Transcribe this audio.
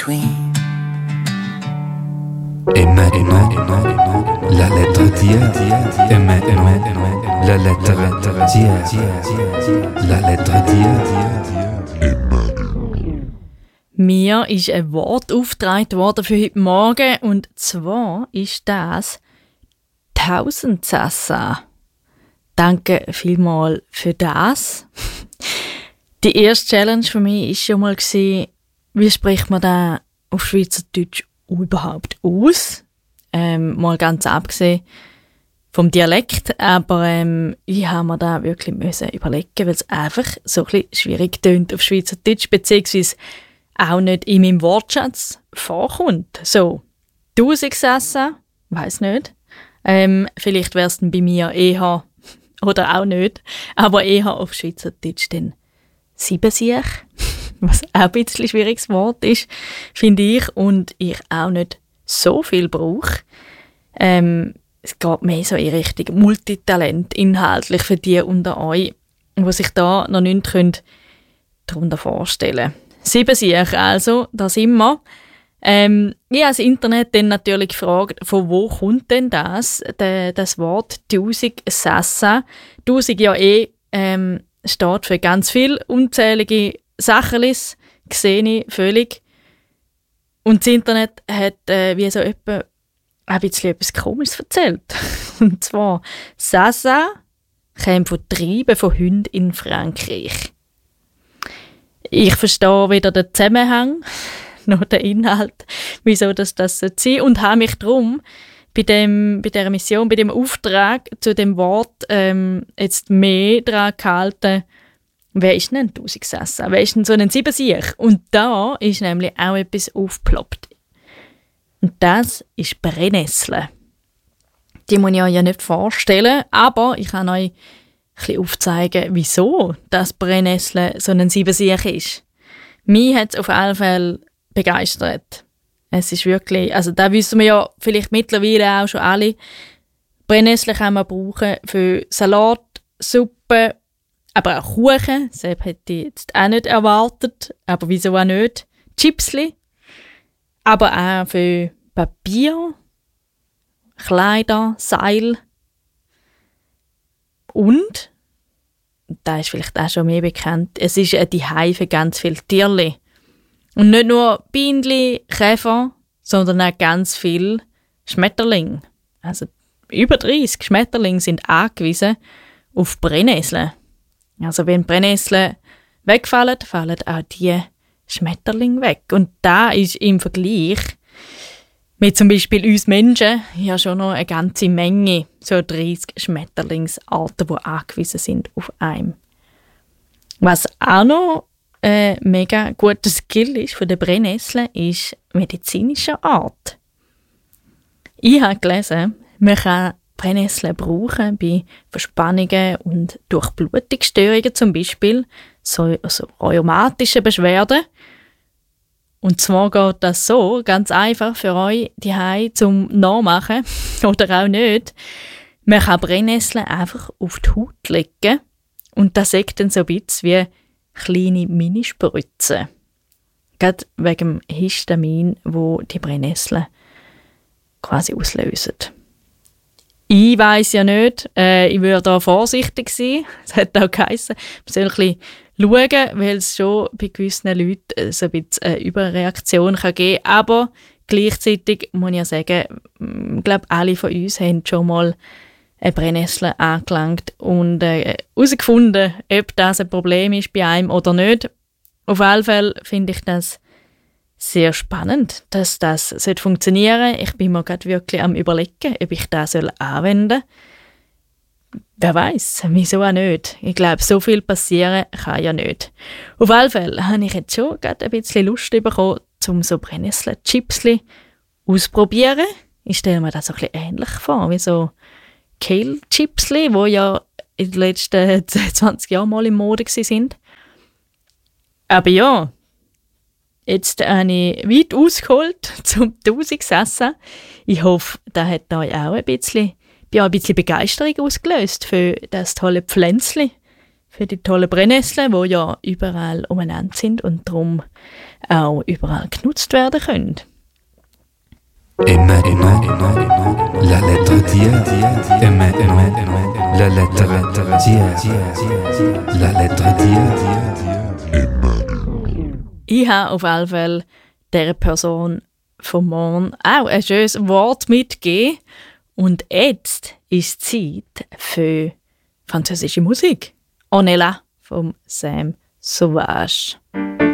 between. Et maintenant, la lettre d'hier. Et maintenant, la lettre d'hier. La lettre d'hier. Mir ist ein Wort aufgetragen worden für heute Morgen, und zwar ist das Tausendsassa. Danke vielmals für das. Die erste Challenge für mich war schon mal, wie spricht man das auf Schweizerdeutsch überhaupt aus? Mal ganz abgesehen vom Dialekt, aber ich habe mir da wirklich überlegen, weil es einfach so ein bisschen schwierig tönt auf Schweizerdeutsch, beziehungsweise auch nicht in meinem Wortschatz vorkommt. So, Tausendsassa, weiss nicht. Vielleicht wäre es dann bei mir eher, oder auch nicht, aber eher auf Schweizerdeutsch dann Siebensiech, was auch ein bisschen ein schwieriges Wort ist, finde ich, und ich auch nicht so viel brauche. Es geht mehr so in Richtung Multitalent, inhaltlich für die unter euch, die sich da noch nichts darunter vorstellen können. Siebensiech also, da sind wir. Ich habe das Internet dann natürlich gefragt, von wo kommt denn das Wort Tausendsassa. 1000 ja steht für ganz viele unzählige Sachelis, sehe ich völlig. Und das Internet hat wie so etwa ein bisschen etwas Komisches erzählt. Und zwar, Sassa kommt von Treiben von Hunden in Frankreich. Ich verstehe weder den Zusammenhang noch den Inhalt, wieso das sein soll, und habe mich darum bei dieser Mission, bei dem Auftrag zu dem Wort jetzt mehr daran gehalten, wer ist denn ein Tausendsassa? Wer ist denn so ein Siebensiech? Und da ist nämlich auch etwas aufgeploppt. Und das ist Brennnessel. Die muss ich euch ja nicht vorstellen, aber ich kann euch ein bisschen aufzeigen, wieso das Brennnessel so ein Siebensiech ist. Mich hat es auf jeden Fall begeistert. Es ist wirklich, also da wissen wir ja vielleicht mittlerweile auch schon alle, Brennnessel kann man brauchen für Salat, Suppe, aber auch Kuchen. Das hätte ich jetzt auch nicht erwartet, aber wieso auch nicht? Chipsli, aber auch für Papier, Kleider, Seil und, da ist vielleicht auch schon mehr bekannt, es ist eine Zuhause für ganz viele Tierchen. Und nicht nur Bienen, Käfer, sondern auch ganz viele Schmetterlinge. Also über 30 Schmetterlinge sind angewiesen auf Brennnesseln. Also wenn Brennnesseln wegfallen, fallen auch die Schmetterlinge weg. Und da ist im Vergleich mit zum Beispiel uns Menschen ja schon noch eine ganze Menge, so 30 Schmetterlingsarten, die angewiesen sind auf einem. Was auch noch ein mega guter Skill ist von der Brennnessel, ist medizinischer Art. Ich habe gelesen, man kann Brennnesseln brauchen bei Verspannungen und Durchblutungsstörungen zum Beispiel, so rheumatische Beschwerden. Und zwar geht das so, ganz einfach für euch die Hause zum Nachmachen oder auch nicht. Man kann Brennnesseln einfach auf die Haut legen und das sagt dann so ein bisschen wie kleine Minispritzen. Gerade wegen dem Histamin, wo die Brennnesseln quasi auslösen. Ich weiss ja nicht, ich würde da vorsichtig sein. Es hat auch geheissen, man soll ein bisschen schauen, weil es schon bei gewissen Leuten so ein bisschen eine Überreaktion geben kann. Aber gleichzeitig muss ich ja sagen, ich glaube, alle von uns haben schon mal eine Brennnessel angelangt und herausgefunden, ob das ein Problem ist bei einem oder nicht. Auf jeden Fall finde ich das sehr spannend, dass das funktionieren soll. Ich bin mir gerade wirklich am Überlegen, ob ich das anwenden soll. Wer weiß, wieso auch nicht. Ich glaube, so viel passieren kann ja nicht. Auf jeden Fall habe ich jetzt schon gerade ein bisschen Lust bekommen, um so Brennnessel-Chipsli auszuprobieren. Ich stelle mir das so ein bisschen ähnlich vor, wie so Kale-Chipsli, die ja in den letzten 20 Jahren mal in Mode waren. Aber ja, jetzt habe ich weit ausgeholt zum Tausendsassa. Ich hoffe, das hat euch auch ein bisschen Begeisterung ausgelöst für das tolle Pflänzchen, für die tollen Brennnesseln, die ja überall umeinander sind und darum auch überall genutzt werden können. Et maintenant, la lettre d'hier. Et maintenant, la lettre d'hier. La lettre d'hier. Ich habe auf jeden Fall dieser Person von morgen auch ein schönes Wort mitgegeben. Und jetzt ist Zeit für französische Musik. On est là vom Sam Sauvage.